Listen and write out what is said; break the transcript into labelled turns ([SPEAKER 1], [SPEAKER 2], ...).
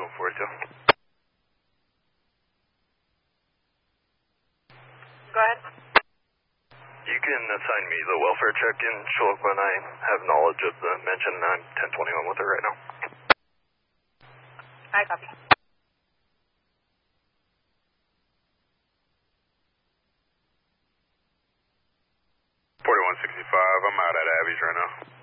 [SPEAKER 1] 4142.
[SPEAKER 2] Go ahead.
[SPEAKER 1] You can assign me the welfare check in Chinook when I have knowledge of the mention. I'm 1021 with her right now.
[SPEAKER 2] I copy.
[SPEAKER 1] 4165, I'm out at Abby's right now.